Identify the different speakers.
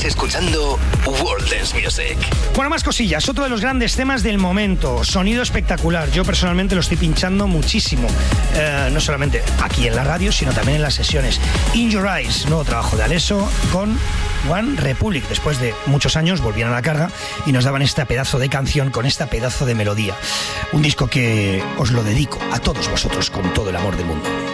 Speaker 1: Estás escuchando World Dance Music.
Speaker 2: Bueno, más cosillas. Otro de los grandes temas del momento. Sonido espectacular. Yo personalmente lo estoy pinchando muchísimo. No solamente aquí en la radio, sino también en las sesiones. In Your Eyes, nuevo trabajo de Alesso con One Republic. Después de muchos años volvían a la carga y nos daban este pedazo de canción con esta pedazo de melodía. Un disco que os lo dedico a todos vosotros con todo el amor del mundo.